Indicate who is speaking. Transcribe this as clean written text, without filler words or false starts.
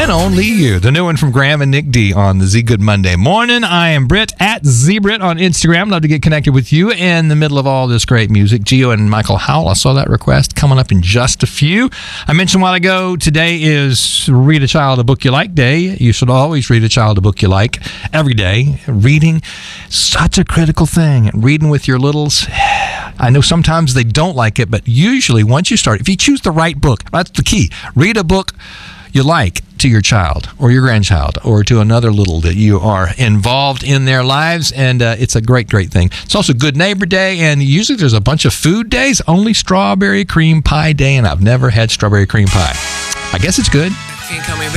Speaker 1: and only you. The new one from Graham and Nick D on the Z Good Monday morning. I am Britt at ZBrit on Instagram. Love to get connected with you in the middle of all this great music. Gio and Michael Howell, I saw that request coming up in just a few. I mentioned a while ago, today is Read a Child a Book You Like Day. You should always read a child a book you like every day. Reading, such a critical thing. Reading with your littles. I know sometimes they don't like it, but usually once you start, if you choose the right book, that's the key. Read a book you like to your child or your grandchild or to another little that you are involved in their lives, and it's a great thing. It's also Good Neighbor Day, and usually there's a bunch of food days, only Strawberry Cream Pie Day, and I've never had strawberry cream pie. I guess it's good.